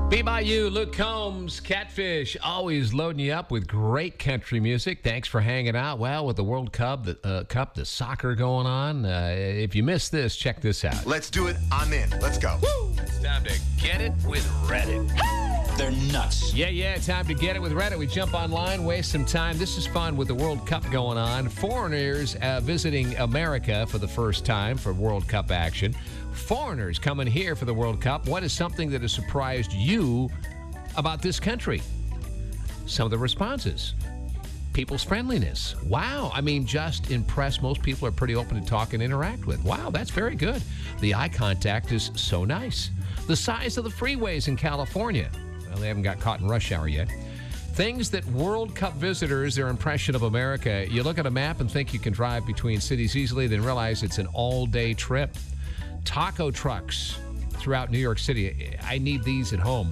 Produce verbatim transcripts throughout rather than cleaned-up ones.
Be By You, Luke Combs, Catfish, always loading you up with great country music. Thanks for hanging out. Well, with the World Cup, the, uh, Cup, the soccer going on. Uh, if you missed this, check this out. Let's do it. I'm in. Let's go. Woo! It's time to get it with Reddit. They're nuts. Yeah, yeah, time to get it with Reddit. We jump online, waste some time. This is fun with the World Cup going on. Foreigners uh, visiting America for the first time for World Cup action. Foreigners coming here for the World Cup. What is something that has surprised you about this country? Some of the responses. People's friendliness. Wow. I mean, just impressed. Most people are pretty open to talk and interact with. Wow, that's very good. The eye contact is so nice. The size of the freeways in California. Well, they haven't got caught in rush hour yet. Things that World Cup visitors, their impression of America, you look at a map and think you can drive between cities easily, then realize it's an all-day trip. Taco trucks throughout New York City. I need these at home.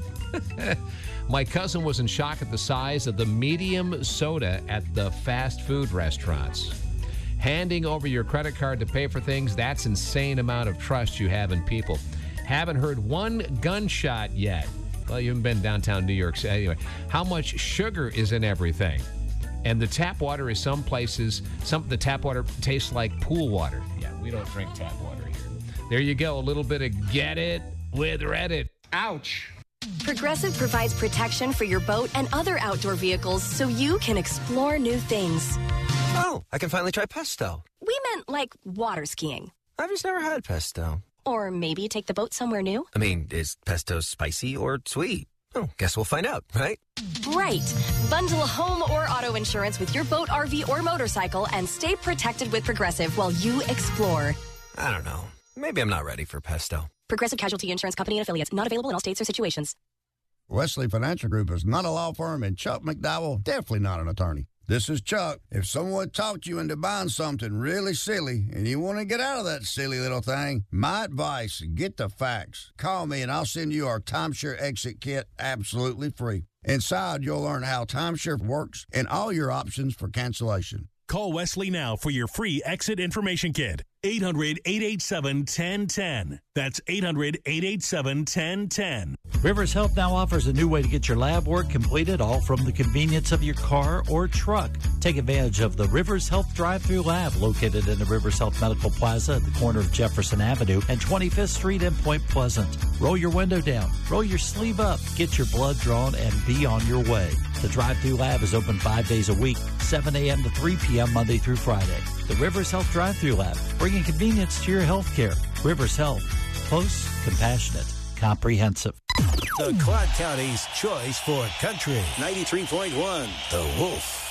My cousin was in shock at the size of the medium soda at the fast food restaurants. Handing over your credit card to pay for things, that's insane amount of trust you have in people. Haven't heard one gunshot yet. Well, you haven't been downtown New York City. Anyway, how much sugar is in everything? And the tap water is some places, some the tap water tastes like pool water. Yeah, we don't drink tap water here. There you go, a little bit of Get It with Reddit. Ouch. Progressive provides protection for your boat and other outdoor vehicles so you can explore new things. Oh, I can finally try pesto. We meant like water skiing. I've just never had pesto. Or maybe take the boat somewhere new. I mean, is pesto spicy or sweet? Oh, guess we'll find out, right? Right. Bundle home or auto insurance with your boat, R V, or motorcycle and stay protected with Progressive while you explore. I don't know. Maybe I'm not ready for pesto. Progressive Casualty Insurance Company and Affiliates. Not available in all states or situations. Wesley Financial Group is not a law firm, and Chuck McDowell definitely not an attorney. This is Chuck. If someone talked you into buying something really silly and you want to get out of that silly little thing, my advice, get the facts. Call me and I'll send you our timeshare exit kit absolutely free. Inside, you'll learn how timeshare works and all your options for cancellation. Call Wesley now for your free exit information kit. eight hundred, eight eight seven, one zero one zero. That's eight hundred, eight eight seven, one zero one zero. Rivers Health now offers a new way to get your lab work completed, all from the convenience of your car or truck. Take advantage of the Rivers Health drive-through lab located in the Rivers Health Medical Plaza at the corner of Jefferson Avenue and twenty-fifth Street in Point Pleasant. Roll your window down, roll your sleeve up, get your blood drawn, and be on your way. The drive-through lab is open five days a week, seven a.m. to three p.m. Monday through Friday. The Rivers Health drive-through lab, bringing convenience to your health care. Rivers Health, close, compassionate, comprehensive. The Clark County's choice for country. ninety-three point one, The Wolf.